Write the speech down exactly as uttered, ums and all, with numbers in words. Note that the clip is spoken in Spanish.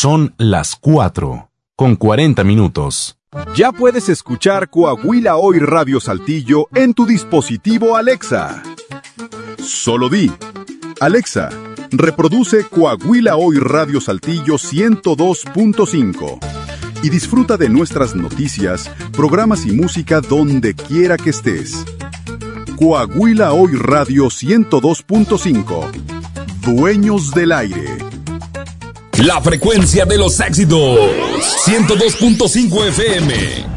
Son las cuatro, con cuarenta minutos. Ya puedes escuchar Coahuila Hoy Radio Saltillo en tu dispositivo Alexa. Solo di, Alexa, reproduce Coahuila Hoy Radio Saltillo ciento dos punto cinco y disfruta de nuestras noticias, programas y música donde quiera que estés. Coahuila Hoy Radio ciento dos punto cinco. Dueños del aire. La frecuencia de los éxitos. ciento dos punto cinco F M.